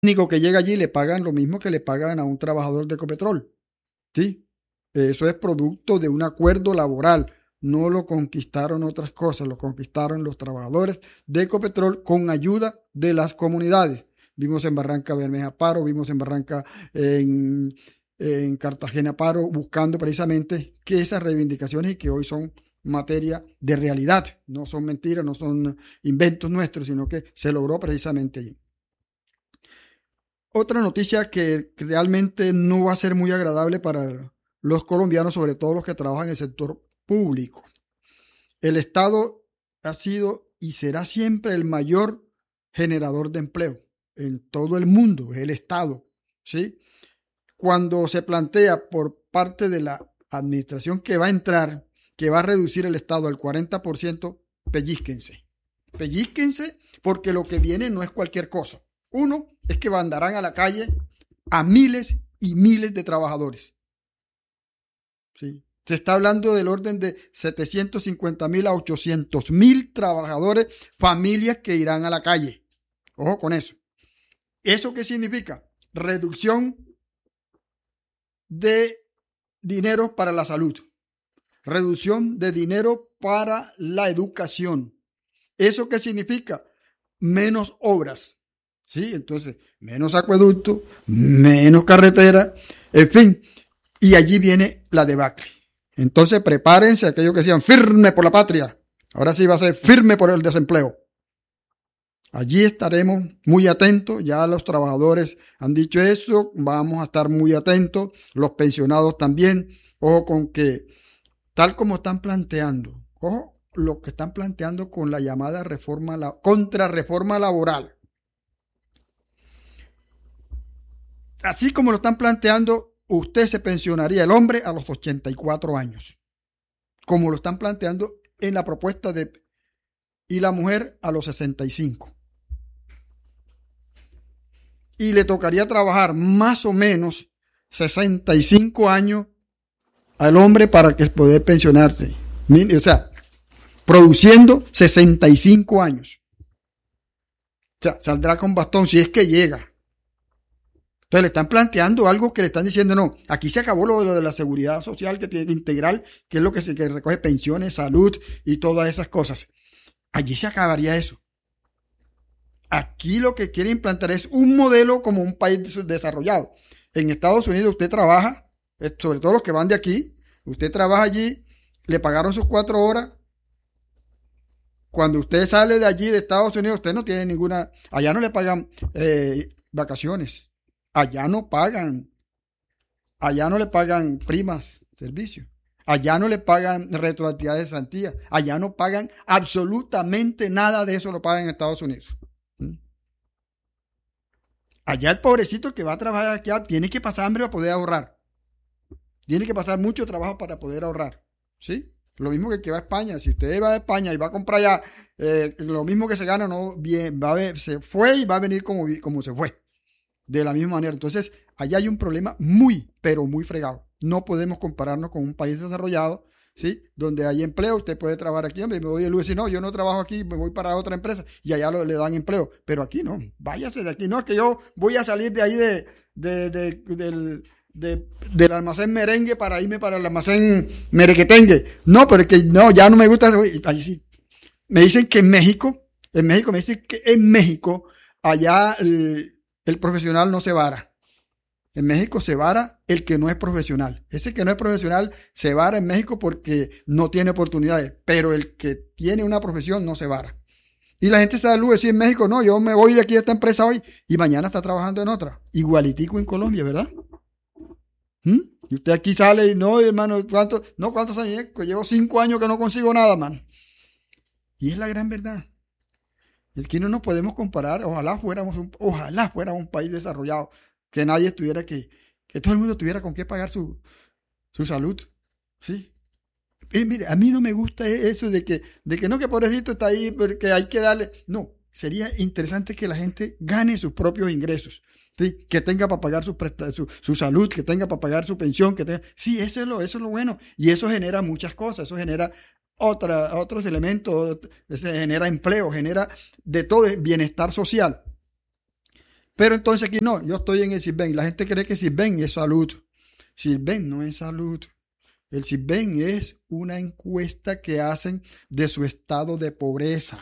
técnico que llega allí le pagan lo mismo que le pagan a un trabajador de Ecopetrol. ¿Sí? Eso es producto de un acuerdo laboral. No lo conquistaron otras cosas, lo conquistaron los trabajadores de Ecopetrol con ayuda de las comunidades. Vimos en Barranca Bermeja paro, vimos en Barranca, en Cartagena paro, buscando precisamente que esas reivindicaciones y que hoy son materia de realidad, no son mentiras, no son inventos nuestros, sino que se logró precisamente allí. Otra noticia que realmente no va a ser muy agradable para los colombianos, sobre todo los que trabajan en el sector público. El Estado ha sido y será siempre el mayor generador de empleo en todo el mundo, es el Estado, ¿sí? Cuando se plantea por parte de la administración que va a entrar, que va a reducir el Estado al 40%, pellizquense. Pellizquense porque lo que viene no es cualquier cosa. Uno es que mandarán a la calle a miles y miles de trabajadores. ¿Sí? Se está hablando del orden de 750,000 a 800,000 trabajadores, familias que irán a la calle. Ojo con eso. ¿Eso qué significa? Reducción de dinero para la salud. Reducción de dinero para la educación. ¿Eso qué significa? Menos obras. ¿Sí? Entonces, menos acueducto, menos carretera, en fin. Y allí viene la debacle. Entonces, prepárense aquellos que decían firme por la patria. Ahora sí va a ser firme por el desempleo. Allí estaremos muy atentos. Ya los trabajadores han dicho eso. Vamos a estar muy atentos. Los pensionados también. Ojo con que, tal como están planteando, ojo lo que están planteando con la llamada contrarreforma laboral. Así como lo están planteando, usted se pensionaría, el hombre, a los 84 años. Como lo están planteando en la propuesta y la mujer a los 65. Y le tocaría trabajar más o menos 65 años al hombre para que pueda pensionarse. O sea, produciendo 65 años. O sea, saldrá con bastón si es que llega. Entonces le están planteando algo que le están diciendo, no, aquí se acabó lo de la seguridad social que tiene integral, que es lo que recoge pensiones, salud y todas esas cosas. Allí se acabaría eso. Aquí lo que quiere implantar es un modelo como un país desarrollado. En Estados Unidos usted trabaja, sobre todo los que van de aquí, usted trabaja allí, le pagaron sus 4 horas. Cuando usted sale de allí de Estados Unidos, usted no tiene ninguna, allá no le pagan vacaciones. Allá no le pagan primas, servicios. Allá no le pagan retroactividad de cesantía. Allá no pagan absolutamente nada de eso, lo pagan en Estados Unidos. Allá el pobrecito que va a trabajar aquí tiene que pasar hambre para poder ahorrar. Tiene que pasar mucho trabajo para poder ahorrar. ¿Sí? Lo mismo que el que va a España. Si usted va a España y va a comprar allá, lo mismo que se gana, no bien, se fue y va a venir como se fue. De la misma manera. Entonces, allá hay un problema muy, pero muy fregado. No podemos compararnos con un país desarrollado, ¿sí? Donde hay empleo, usted puede trabajar aquí. Me voy a decir, no, yo no trabajo aquí, me voy para otra empresa y allá le dan empleo. Pero aquí no, váyase de aquí. No es que yo voy a salir de ahí del almacén merengue para irme para el almacén merequetengue. No, pero es que no, ya no me gusta. Allí sí. Me dicen que en México allá el profesional no se vara. En México se vara el que no es profesional. Ese que no es profesional se vara en México porque no tiene oportunidades. Pero el que tiene una profesión no se vara. Y la gente se da luz de decir en México, no, yo me voy de aquí a esta empresa hoy y mañana está trabajando en otra. Igualitico en Colombia, ¿verdad? Y usted aquí sale y no, hermano, ¿cuántos años? Llevo 5 años que no consigo nada, man. Y es la gran verdad. Aquí no nos podemos comparar, ojalá fuéramos un país desarrollado, que nadie estuviera que todo el mundo tuviera con qué pagar su salud, ¿sí? Y mire, a mí no me gusta eso de que no, que pobrecito está ahí, porque hay que darle, no, sería interesante que la gente gane sus propios ingresos, ¿sí? Que tenga para pagar su salud, que tenga para pagar su pensión, sí, eso es lo bueno, y eso genera muchas cosas, eso genera otros elementos, se genera empleo, genera de todo, bienestar social. Pero entonces aquí no, yo estoy en el Sisbén. La gente cree que Sisbén es salud. Sisbén no es salud. El Sisbén es una encuesta que hacen de su estado de pobreza.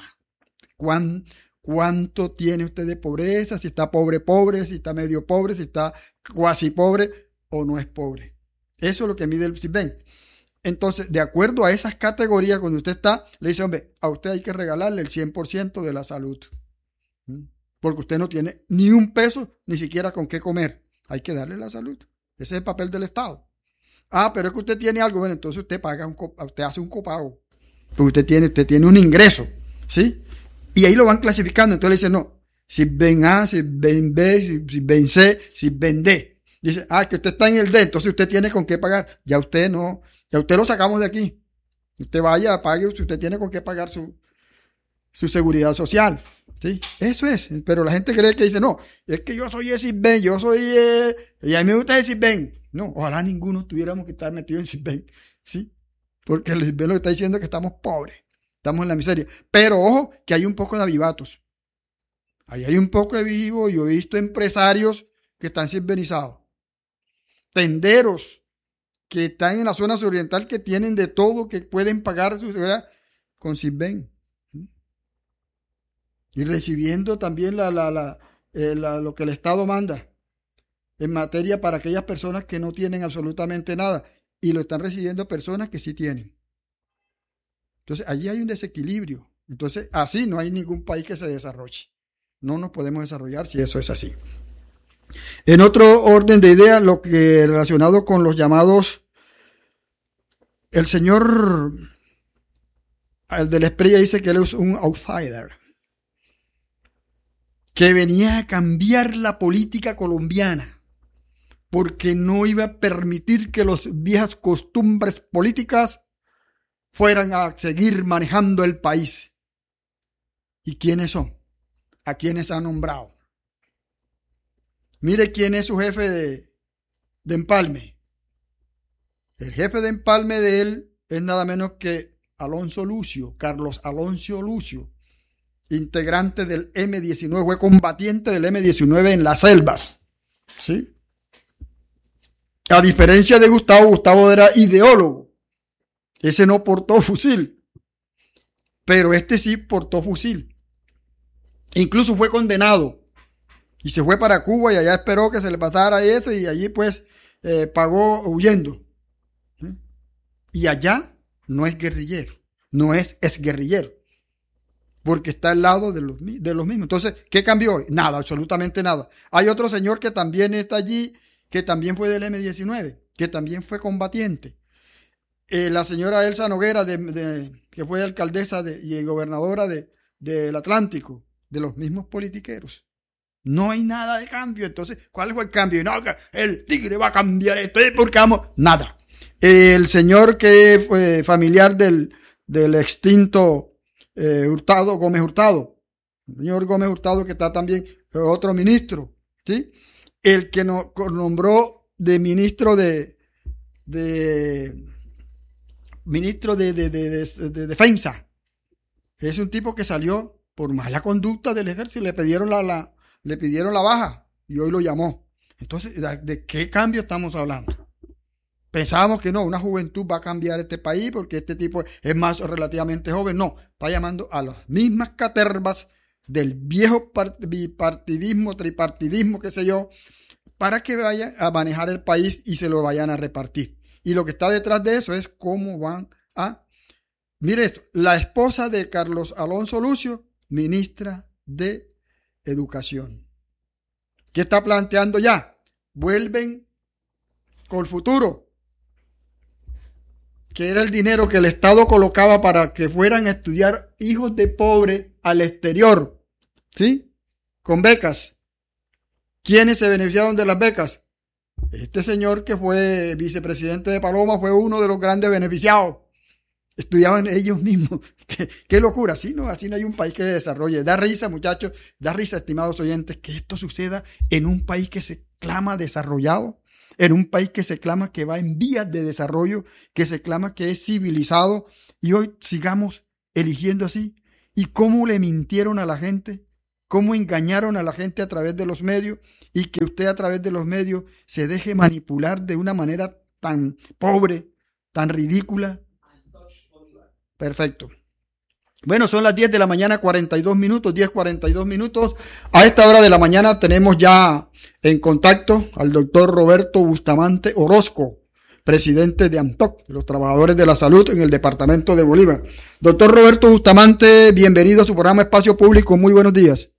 ¿Cuánto tiene usted de pobreza? Si está pobre, pobre, si está medio pobre, si está cuasi pobre o no es pobre. Eso es lo que mide el Sisbén. Entonces, de acuerdo a esas categorías, cuando usted está, le dice, hombre, a usted hay que regalarle el 100% de la salud. Porque usted no tiene ni un peso, ni siquiera con qué comer. Hay que darle la salud. Ese es el papel del Estado. Ah, pero es que usted tiene algo. Bueno, entonces usted paga usted hace un copago. Porque usted tiene un ingreso. ¿Sí? Y ahí lo van clasificando. Entonces le dicen, no, Sisbén A, Sisbén B, Sisbén C, Sisbén D. Dice, que usted está en el D, entonces usted tiene con qué pagar. Ya usted no, ya usted lo sacamos de aquí. Usted vaya, pague, usted tiene con qué pagar su seguridad social. ¿Sí? Eso es. Pero la gente cree que dice, no, es que yo soy el Sisbén, yo soy, y a mí me gusta el Sisbén. No, ojalá ninguno tuviéramos que estar metido en Sisbén. ¿Sí? Porque el Sisbén lo que está diciendo es que estamos pobres. Estamos en la miseria. Pero ojo, que hay un poco de avivatos. Ahí hay un poco de vivo. Yo he visto empresarios que están sisbenizados. Tenderos que están en la zona suroriental que tienen de todo, que pueden pagar su seguridad con Sisbén. Y recibiendo también lo que el Estado manda en materia para aquellas personas que no tienen absolutamente nada. Y lo están recibiendo personas que sí tienen. Entonces, allí hay un desequilibrio. Entonces, así no hay ningún país que se desarrolle. No nos podemos desarrollar si eso es así. En otro orden de ideas, lo que relacionado con los llamados, el señor, el de la Espriella dice que él es un outsider, que venía a cambiar la política colombiana, porque no iba a permitir que las viejas costumbres políticas fueran a seguir manejando el país. ¿Y quiénes son? ¿A quiénes ha nombrado? Mire quién es su jefe de empalme. El jefe de empalme de él es nada menos que Alonso Lucio, Carlos Alonso Lucio, integrante del M-19, fue combatiente del M-19 en las selvas. ¿Sí? A diferencia de Gustavo era ideólogo. Ese no portó fusil, pero este sí portó fusil. Incluso fue condenado y se fue para Cuba y allá esperó que se le pasara eso y allí pues pagó huyendo. Y allá no es guerrillero, no es exguerrillero, porque está al lado de los mismos. Entonces, ¿qué cambió hoy? Nada, absolutamente nada. Hay otro señor que también está allí, que también fue del M-19, que también fue combatiente. La señora Elsa Noguera, que fue alcaldesa y gobernadora del Atlántico, de los mismos politiqueros. No hay nada de cambio. Entonces, ¿cuál fue el cambio? No, que el tigre va a cambiar esto, porque vamos. Nada. El señor que fue familiar del extinto Gómez Hurtado, el señor Gómez Hurtado, que está también otro ministro, ¿sí? El que nos nombró de ministro de defensa. Es un tipo que salió por mala conducta del ejército y le pidieron la baja y hoy lo llamó. Entonces, ¿de qué cambio estamos hablando? Pensábamos que no, una juventud va a cambiar este país porque este tipo es más relativamente joven. No, está llamando a las mismas catervas del viejo bipartidismo, tripartidismo, qué sé yo, para que vayan a manejar el país y se lo vayan a repartir. Y lo que está detrás de eso es cómo van a... Mire esto, la esposa de Carlos Alonso Lucio, ministra de Educación. ¿Qué está planteando ya? Vuelven con el futuro, que era el dinero que el Estado colocaba para que fueran a estudiar hijos de pobre al exterior, ¿sí? Con becas. ¿Quiénes se beneficiaron de las becas? Este señor que fue vicepresidente de Paloma fue uno de los grandes beneficiados. Estudiaban ellos mismos. ¿Qué locura? Así no hay un país que se desarrolle. Da risa, muchachos, da risa, estimados oyentes, que esto suceda en un país que se clama desarrollado, en un país que se clama que va en vías de desarrollo, que se clama que es civilizado, y hoy sigamos eligiendo así. ¿Y cómo le mintieron a la gente? cómo engañaron a la gente a través de los medios y que usted a través de los medios se deje manipular de una manera tan pobre, tan ridícula. Perfecto. Bueno, son las 10 de la mañana, 42 minutos, 10:42 minutos. A esta hora de la mañana tenemos ya en contacto al doctor Roberto Bustamante Orozco, presidente de AMTOC, los trabajadores de la salud en el departamento de Bolívar. Doctor Roberto Bustamante, bienvenido a su programa Espacio Público. Muy buenos días.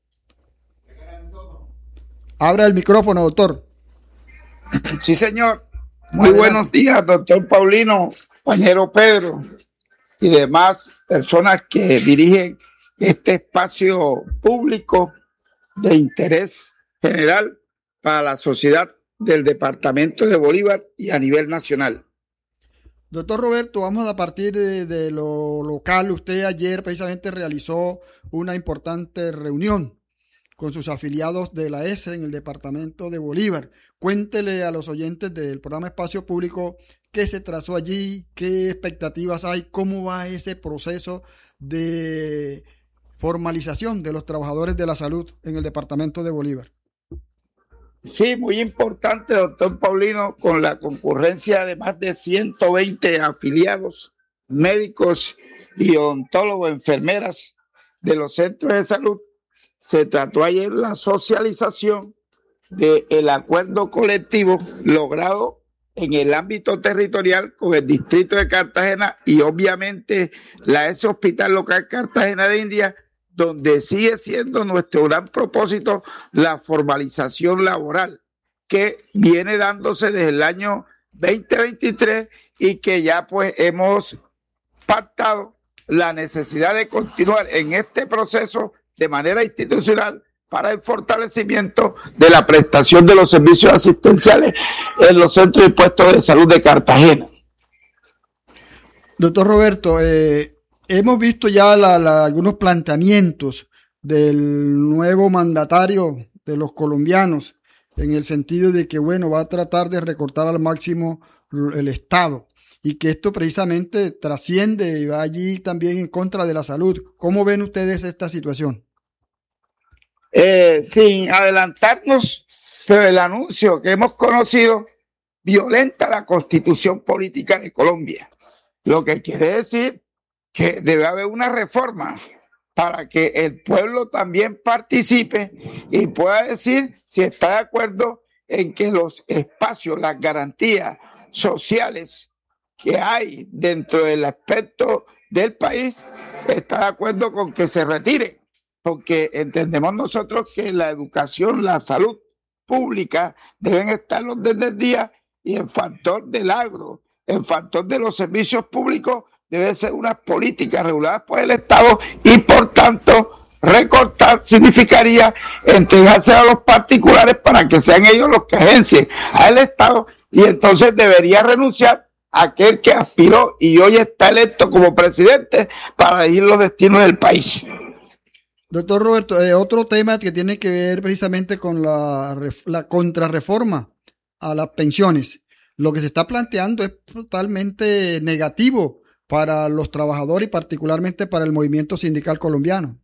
Abra el micrófono, doctor. Sí, señor. Muy buenos días, doctor Paulino, compañero Pedro y demás personas que dirigen este espacio público de interés general para la sociedad del departamento de Bolívar y a nivel nacional. Doctor Roberto, vamos a partir de lo local. Usted ayer precisamente realizó una importante reunión con sus afiliados de la ESE en el departamento de Bolívar. Cuéntele a los oyentes del programa Espacio Público qué se trazó allí, qué expectativas hay, cómo va ese proceso de formalización de los trabajadores de la salud en el departamento de Bolívar. Sí, muy importante, doctor Paulino, con la concurrencia de más de 120 afiliados, médicos y odontólogos, enfermeras de los centros de salud. Se trató ayer la socialización del acuerdo colectivo logrado en el ámbito territorial con el distrito de Cartagena y obviamente la ESE Hospital Local Cartagena de India, donde sigue siendo nuestro gran propósito la formalización laboral que viene dándose desde el año 2023 y que ya pues hemos pactado la necesidad de continuar en este proceso de manera institucional para el fortalecimiento de la prestación de los servicios asistenciales en los centros y puestos de salud de Cartagena. Doctor Roberto, hemos visto ya algunos planteamientos del nuevo mandatario de los colombianos en el sentido de que, bueno, va a tratar de recortar al máximo el Estado y que esto precisamente trasciende y va allí también en contra de la salud. ¿Cómo ven ustedes esta situación? Sin adelantarnos, pero el anuncio que hemos conocido violenta la Constitución Política de Colombia, lo que quiere decir que debe haber una reforma para que el pueblo también participe y pueda decir si está de acuerdo en que los espacios, las garantías sociales que hay dentro del aspecto del país, está de acuerdo con que se retire. Porque entendemos nosotros que la educación, la salud pública deben estar los desde el día y el factor del agro, el factor de los servicios públicos debe ser unas políticas reguladas por el Estado y por tanto recortar significaría entregarse a los particulares para que sean ellos los que agencien al Estado y entonces debería renunciar aquel que aspiró y hoy está electo como presidente para dirigir los destinos del país. Doctor Roberto, otro tema que tiene que ver precisamente con la contrarreforma a las pensiones. Lo que se está planteando es totalmente negativo para los trabajadores y particularmente para el movimiento sindical colombiano.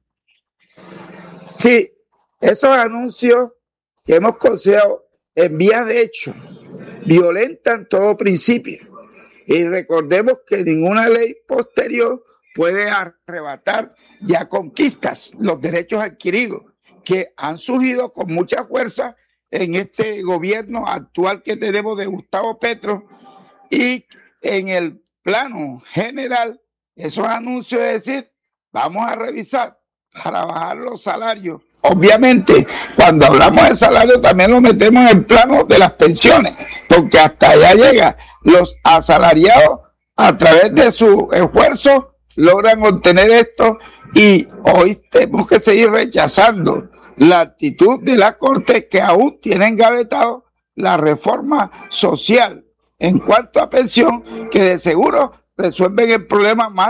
Sí, esos anuncios que hemos considerado en vías de hecho violentan todo principio. Y recordemos que ninguna ley posterior puede arrebatar ya conquistas, los derechos adquiridos, que han surgido con mucha fuerza en este gobierno actual que tenemos de Gustavo Petro y en el plano general, esos anuncios de decir, vamos a revisar para bajar los salarios. Obviamente, cuando hablamos de salario también lo metemos en el plano de las pensiones, porque hasta allá llegan los asalariados a través de su esfuerzo logran obtener esto y hoy tenemos que seguir rechazando la actitud de la Corte que aún tiene engavetado la reforma social en cuanto a pensión que de seguro resuelven el problema más